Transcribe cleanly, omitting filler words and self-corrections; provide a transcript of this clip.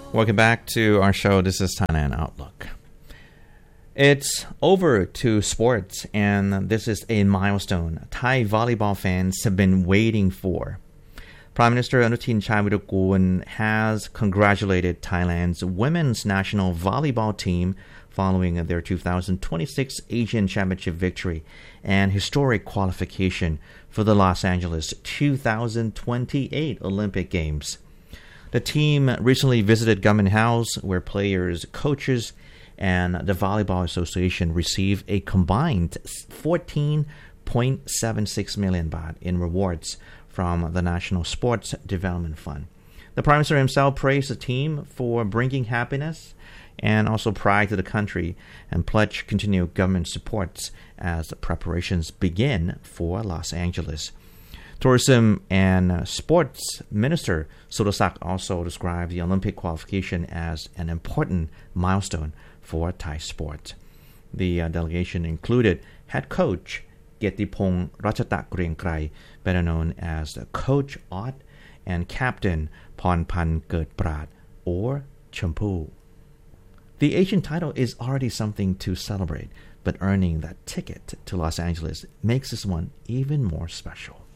Welcome back to our show. This is Thailand Outlook. It's over to sports, and this is a milestone Thai volleyball fans have been waiting for. Prime Minister Anutin Charnvirakul has congratulated Thailand's women's national volleyball team following their 2026 Asian Championship victory and historic qualification for the Los Angeles 2028 Olympic Games. The team recently visited Government House, where players, coaches, and the Volleyball Association received a combined 14.76 million baht in rewards from the National Sports Development Fund. The Prime Minister himself praised the team for bringing happiness and also pride to the country and pledged continued government support as preparations begin for Los Angeles. Tourism and Sports Minister Sudasak also described the Olympic qualification as an important milestone for Thai sport. The delegation included head coach Kietipong Ratchata Griengkrai, better known as Coach Ott, and captain Pornpan Gertprat, or Champu. The Asian title is already something to celebrate, but earning that ticket to Los Angeles makes this one even more special.